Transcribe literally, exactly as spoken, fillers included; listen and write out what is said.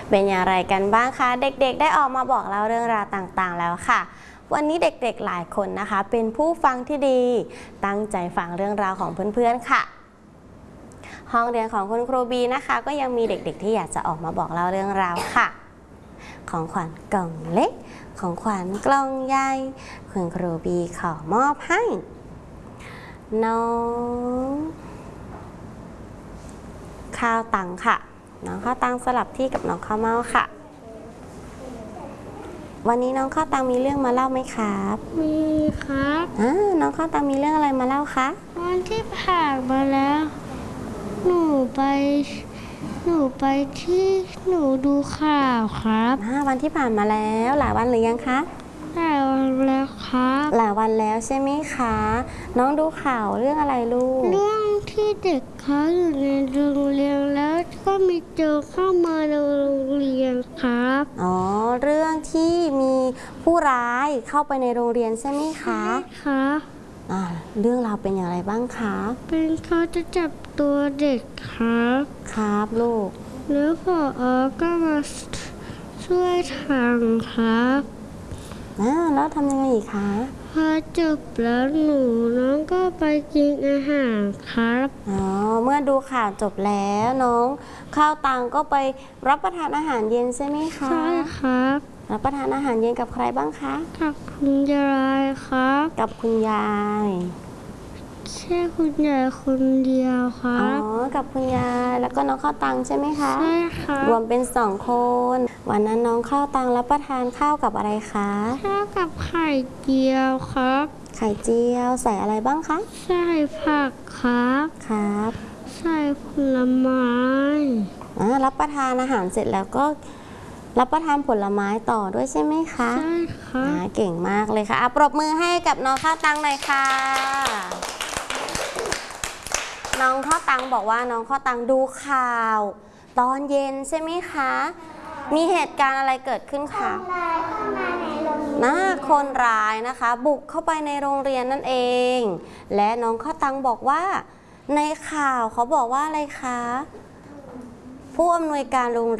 เป็นอย่างไรกันบ้างคะเด็กๆได้ออกมาบอกเล่าเรื่องราวต่างๆแล้วค่ะวันนี้เด็กๆหลายคนนะคะเป็นผู้ฟังที่ดีตั้งใจฟังเรื่องราวของเพื่อนๆค่ะห้องเรียนของคุณครูบีนะคะก็ยังมีเด็กๆที่อยากจะออกมาบอกเล่าเรื่องราวค่ะของขวัญกล่องเล็กของขวัญกล่องใหญ่คุณครูบีขอมอบให้น้องข้าวตังค่ะน้องข้าวตังสลับที่กับน้องข้าวเม่าค่ะวันนี้น้องข้าวตังมีเรื่องมาเล่าไหมครับมีครับอ่าน้องข้าวตังมีเรื่องอะไรมาเล่าคะวันที่ผ่านมาแล้วหนูไปหนูไปที่หนูดูข่าวครับอ่าวันที่ผ่านมาแล้วหลายวันหรือยังคะหลายวันแล้วครับหลายวันแล้วใช่ไหมคะน้องดูข่าวเรื่องอะไรลูกเรื่องที่เด็กเขาอยู่ในโรงเรียนแล้วก็มีโจรเข้ามาในโรงเรียนครับอ๋อเรื่องที่มีผู้ร้ายเข้าไปในโรงเรียนใช่ไหมคะครับอ่าเรื่องราวเป็นอย่างไรบ้างคะเป็นเขาจะจับตัวเด็กครับครับลูกแล้วผอ.ก็มาช่วยทางครับอ่าแล้วทำยังไงอีกคะพอจบแล้วหนูน้องก็ไปกินอาหารครับอ๋อเมื่อดูข่าวจบแล้วน้องข้าวตังก็ไปรับประทานอาหารเย็นใช่ไหมคะใช่ครับรับประทานอาหารเย็นกับใครบ้างคะกับคุณยายครับกับคุณยายแค่คุณยายคนเดียวครัอ๋อบกับคุณยายแล้วก็น้องข้าวตังใช่ไหมคะใช่ครับรวมเป็นสองคนวันนั้นน้องข้าวตังรับประทานข้าวกับอะไรคะข้าวกับไข่เจียวครับไข่เจียวใส่อะไรบ้างคะใส่ผักครับครับใส่ผลไม้อ่ารับประทานอาหารเสร็จแล้วก็รับประทานผลไม้ต่อด้วยใช่ไหมคะใช่ครับเก่งมากเลยค่ะปรบมือให้กับน้องข้าวตังหน่อยค่ะน้องข้าวตังบอกว่าน้องข้าวตังดูข่าวตอนเย็นใช่ไหมคะมีเหตุการณ์อะไรเกิดขึ้นคะนะคนร้ายนะคะบุกเข้าไปในโรงเรียนนั่นเองและน้องข้าวตังบอกว่าในข่าวเขาบอกว่าอะไรคะผู้อำนวยการโรง